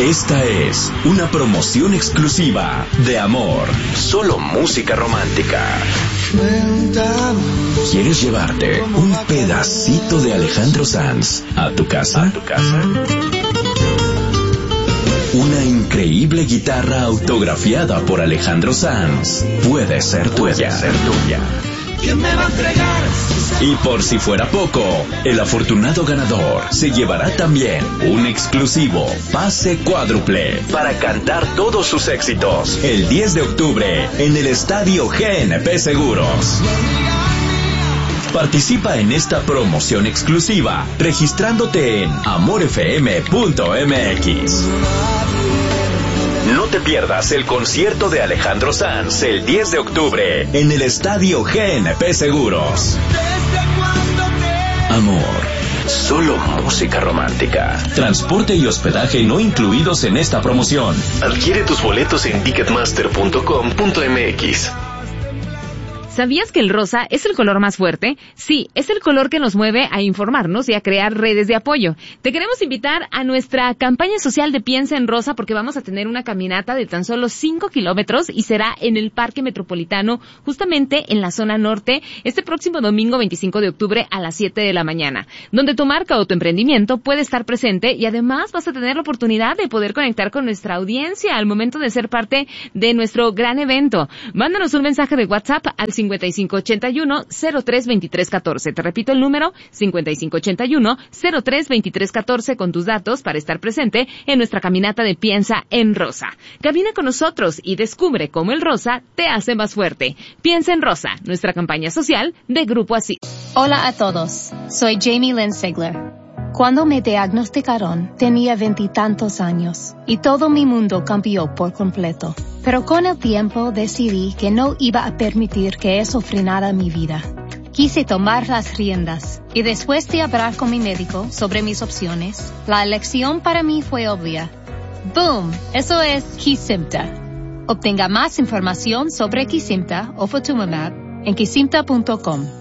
Esta es una promoción exclusiva de Amor. Solo música romántica. ¿Quieres llevarte un pedacito de Alejandro Sanz a tu casa? Una increíble guitarra autografiada por Alejandro Sanz puede ser tuya. ¿Quién me va a entregar? Y por si fuera poco, el afortunado ganador se llevará también un exclusivo pase cuádruple para cantar todos sus éxitos el 10 de octubre en el Estadio GNP Seguros. Participa en esta promoción exclusiva registrándote en amorfm.mx. No te pierdas el concierto de Alejandro Sanz el 10 de octubre en el Estadio GNP Seguros. Amor, solo música romántica. Transporte y hospedaje no incluidos en esta promoción. Adquiere tus boletos en ticketmaster.com.mx. ¿Sabías que el rosa es el color más fuerte? Sí, es el color que nos mueve a informarnos y a crear redes de apoyo. Te queremos invitar a nuestra campaña social de Piensa en Rosa porque vamos a tener una caminata de tan solo 5 kilómetros y será en el Parque Metropolitano, justamente en la zona norte, este próximo domingo 25 de octubre a las 7 de la mañana, donde tu marca o tu emprendimiento puede estar presente y además vas a tener la oportunidad de poder conectar con nuestra audiencia al momento de ser parte de nuestro gran evento. Mándanos un mensaje de WhatsApp al 5581-032314. Te repito el número, 5581-032314 con tus datos para estar presente en nuestra caminata de Piensa en Rosa. Camina con nosotros y descubre cómo el rosa te hace más fuerte. Piensa en Rosa, nuestra campaña social de Grupo Así. Hola a todos, soy Jamie Lynn Sigler. Cuando me diagnosticaron, tenía 20 y tantos años y todo mi mundo cambió por completo. Pero con el tiempo decidí que no iba a permitir que eso frenara mi vida. Quise tomar las riendas y después de hablar con mi médico sobre mis opciones, la elección para mí fue obvia. ¡Boom! Eso es Kesimpta. Obtenga más información sobre Kesimpta o Ofatumumab en kesimpta.com.